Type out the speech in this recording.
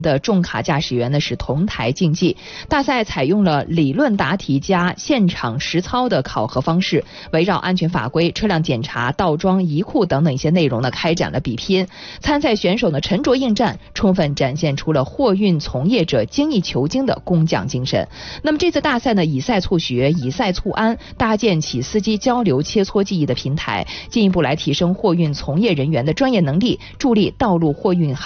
的重卡驾驶员呢是同台竞技。大赛采用了理论答题加现场实操的考核方式，围绕安全法规、车辆检查、倒装、移库等等一些内容呢开展了比拼。参赛选手呢沉着应战，充分展现出了货运从业者精益求精的工匠精神。那么这次大赛呢以赛促学，以赛促安，搭建起司机交流切磋技艺的平台，进一步来提升货运从业人员的专业能力，助力道路货运行